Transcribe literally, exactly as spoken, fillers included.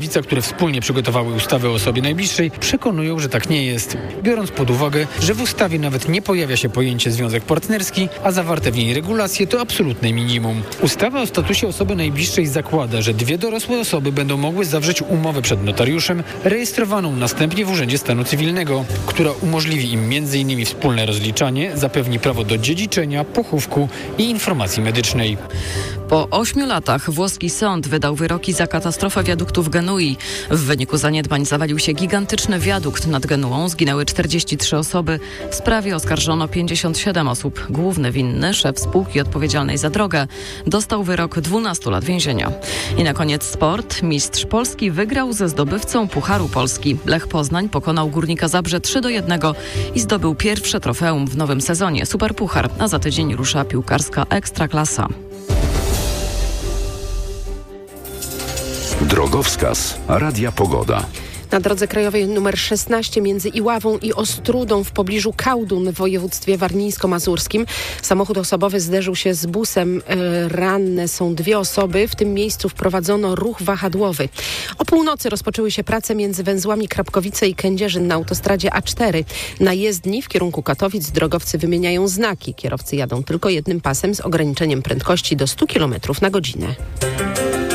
które wspólnie przygotowały ustawę o osobie najbliższej, przekonują, że tak nie jest. Biorąc pod uwagę, że w ustawie nawet nie pojawia się pojęcie związek partnerski, a zawarte w niej regulacje to absolutne minimum. Ustawa o statusie osoby najbliższej zakłada, że dwie dorosłe osoby będą mogły zawrzeć umowę przed notariuszem, rejestrowaną następnie w Urzędzie Stanu Cywilnego, która umożliwi im między innymi wspólne rozliczanie, zapewni prawo do dziedziczenia, pochówku i informacji medycznej. Po ośmiu latach włoski sąd wydał wyroki za katastrofę wiaduktu w Genui. W wyniku zaniedbań zawalił się gigantyczny wiadukt nad Genuą. Zginęły czterdzieści trzy osoby. W sprawie oskarżono pięćdziesiąt siedem osób. Główny winny, szef spółki odpowiedzialnej za drogę, dostał wyrok dwunastu lat więzienia. I na koniec sport. Mistrz Polski wygrał ze zdobywcą Pucharu Polski. Lech Poznań pokonał Górnika Zabrze trzy do jednego i zdobył pierwsze trofeum w nowym sezonie. Superpuchar, a za tydzień rusza piłkarska Ekstraklasa. Drogowskaz Radia Pogoda. Na drodze krajowej numer szesnaście między Iławą i Ostrudą w pobliżu Kałdun w województwie warmińsko-mazurskim samochód osobowy zderzył się z busem. Ranne są dwie osoby. W tym miejscu wprowadzono ruch wahadłowy. O północy rozpoczęły się prace między węzłami Krapkowice i Kędzierzyn na autostradzie A cztery. Na jezdni w kierunku Katowic drogowcy wymieniają znaki. Kierowcy jadą tylko jednym pasem z ograniczeniem prędkości do stu kilometrów na godzinę.